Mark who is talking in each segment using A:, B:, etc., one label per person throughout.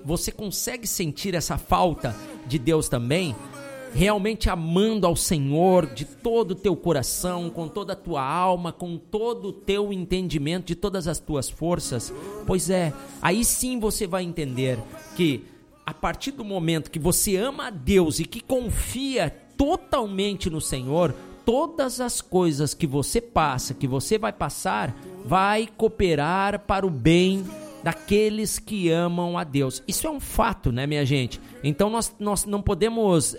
A: você consegue sentir essa falta de Deus também? Realmente amando ao Senhor de todo o teu coração, com toda a tua alma, com todo o teu entendimento, de todas as tuas forças? Pois é, aí sim você vai entender que a partir do momento que você ama a Deus e que confia totalmente no Senhor, todas as coisas que você passa, que você vai passar, vai cooperar para o bem daqueles que amam a Deus. Isso é um fato, né, minha gente? Então nós não podemos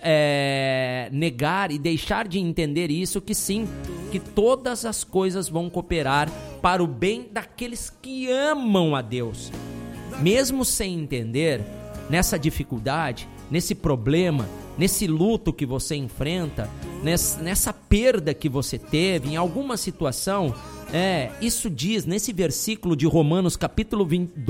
A: negar e deixar de entender isso, que sim, que todas as coisas vão cooperar para o bem daqueles que amam a Deus. Mesmo sem entender, nessa dificuldade, nesse problema, nesse luto que você enfrenta, nessa perda que você teve, em alguma situação, isso diz, nesse versículo de Romanos capítulo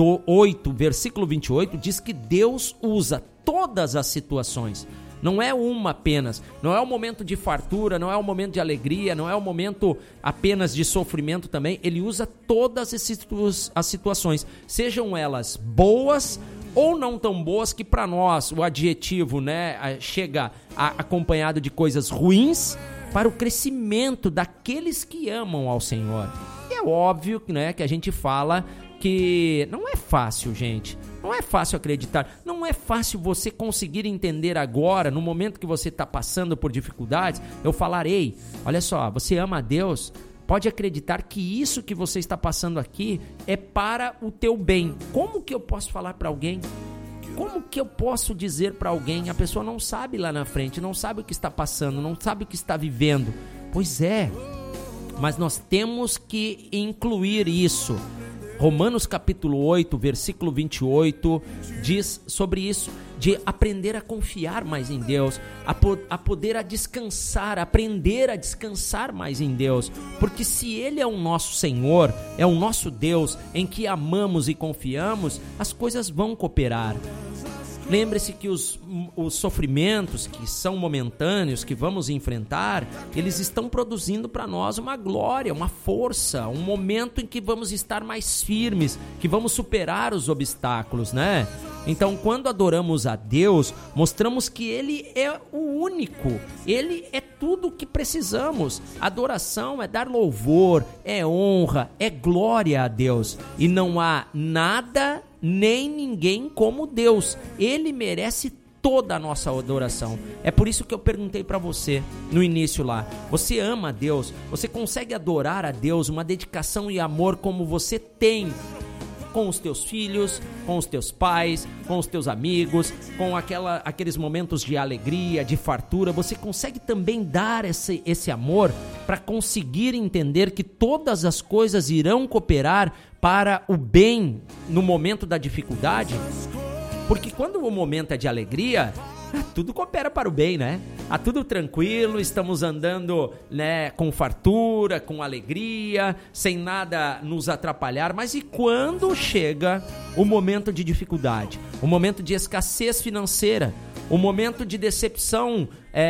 A: 8, versículo 28, diz que Deus usa todas as situações. Não é uma apenas, não é um momento de fartura, não é um momento de alegria, não é um momento apenas de sofrimento também. Ele usa todas as situações, sejam elas boas ou não tão boas, que para nós o adjetivo, chega acompanhado de coisas ruins, para o crescimento daqueles que amam ao Senhor. E é óbvio, que a gente fala que não é fácil, gente. Não é fácil acreditar. Não é fácil você conseguir entender agora, no momento que você está passando por dificuldades, eu falar: ei, olha só, você ama a Deus, pode acreditar que isso que você está passando aqui é para o teu bem. Como que eu posso falar para alguém? Como que eu posso dizer para alguém? A pessoa não sabe lá na frente, não sabe o que está passando, não sabe o que está vivendo. Pois é, mas nós temos que incluir isso. Romanos capítulo 8, versículo 28, diz sobre isso, de aprender a confiar mais em Deus, a poder descansar, aprender a descansar mais em Deus, porque se Ele é o nosso Senhor, é o nosso Deus, em que amamos e confiamos, as coisas vão cooperar. Lembre-se que os sofrimentos que são momentâneos, que vamos enfrentar, eles estão produzindo para nós uma glória, uma força, um momento em que vamos estar mais firmes, que vamos superar os obstáculos, né? Então, quando adoramos a Deus, mostramos que Ele é o único, Ele é tudo o que precisamos. Adoração é dar louvor, é honra, é glória a Deus. E não há nada nem ninguém como Deus. Ele merece toda a nossa adoração. É por isso que eu perguntei para você no início lá: você ama a Deus? Você consegue adorar a Deus, uma dedicação e amor como você tem com os teus filhos, com os teus pais, com os teus amigos, com aqueles momentos de alegria, de fartura? Você consegue também dar esse amor para conseguir entender que todas as coisas irão cooperar para o bem no momento da dificuldade? Porque quando o momento é de alegria, tudo coopera para o bem, né? Tudo tranquilo, estamos andando, com fartura, com alegria, sem nada nos atrapalhar. Mas e quando chega o momento de dificuldade, o momento de escassez financeira, o momento de decepção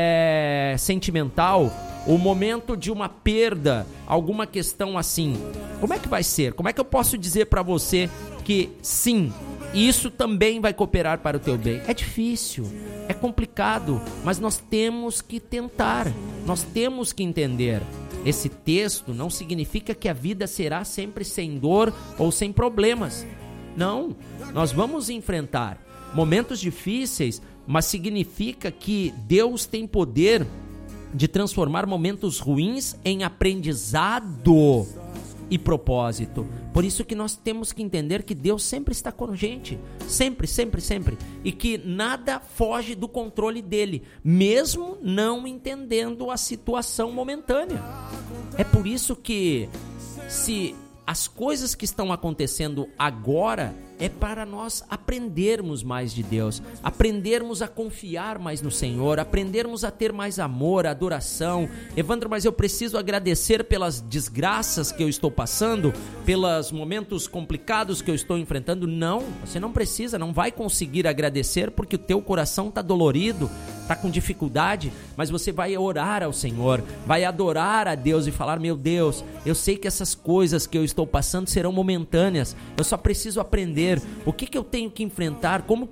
A: sentimental, o momento de uma perda, alguma questão assim? Como é que vai ser? Como é que eu posso dizer para você que sim, isso também vai cooperar para o teu bem? É difícil, é complicado, mas nós temos que tentar, nós temos que entender. Esse texto não significa que a vida será sempre sem dor ou sem problemas. Não, nós vamos enfrentar momentos difíceis, mas significa que Deus tem poder de transformar momentos ruins em aprendizado e propósito. Por isso que nós temos que entender que Deus sempre está com a gente, sempre, sempre, sempre, e que nada foge do controle dele, mesmo não entendendo a situação momentânea. É por isso que, se as coisas que estão acontecendo agora, é para nós aprendermos mais de Deus, aprendermos a confiar mais no Senhor, aprendermos a ter mais amor, adoração. Evandro, mas eu preciso agradecer pelas desgraças que eu estou passando, pelos momentos complicados que eu estou enfrentando. Não, você não precisa, não vai conseguir agradecer porque o teu coração está dolorido, está com dificuldade, mas você vai orar ao Senhor, vai adorar a Deus e falar: meu Deus, eu sei que essas coisas que eu estou passando serão momentâneas, eu só preciso aprender o que eu tenho que enfrentar, como